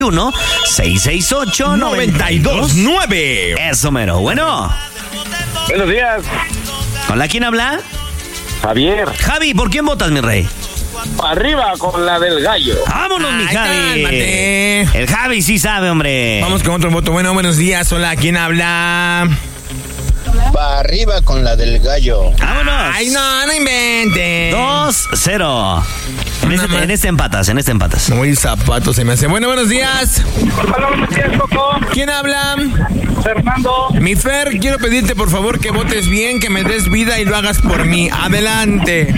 1-668-929. Eso mero. Bueno. Buenos días. ¿Hola? ¿Quién habla? Javier. Javi, ¿por quién votas, mi rey? Arriba con la del gallo. ¡Vámonos, mi Javi! Cálmate. El Javi sí sabe, hombre. Vamos con otro voto. Bueno, buenos días. Hola, ¿quién habla? Pa' arriba con la del gallo. ¡Vámonos! Ay, no inventen. 2-0. En este empatas. Muy zapato se me hace. Bueno, buenos días. Hola, buenos días, Coco. ¿Quién habla? Fernando. Mi Fer, quiero pedirte por favor que votes bien, que me des vida y lo hagas por mí. Adelante.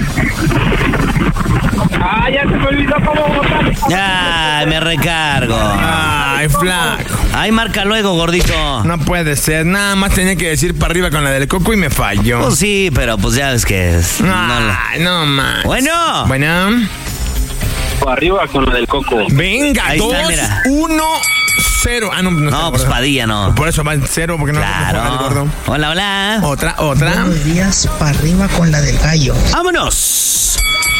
Ya se me olvidó cómo votar. Ya, me recargo. Ay, flaco. Ay, marca luego, gordito. No puede ser. Nada más tenía que decir para arriba con la del Coco y me falló. Pues sí, pero pues ya ves que es. Ay, no más. Bueno. Bueno. Arriba con la del Coco. Venga, Ahí 2, está, mira. 1, 0. Ah, no, No, pues Padilla no. Por eso va en 0, porque no el Claro. gordo. Hola, hola. Otra. Buenos días, para arriba con la del gallo. ¡Vámonos!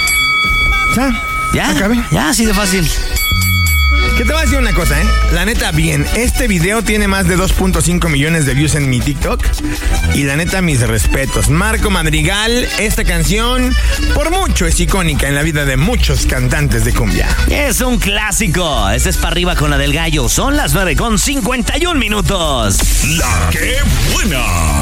¿Ya? ¿Ya? ¿Acabé? Ya, así de fácil. Que te voy a decir una cosa, La neta, bien. Este video tiene más de 2.5 millones de views en mi TikTok. Y la neta, mis respetos. Marco Madrigal, esta canción, por mucho es icónica en la vida de muchos cantantes de cumbia. Es un clásico. Este es para arriba con la del gallo. Son las 9:51. La que buena.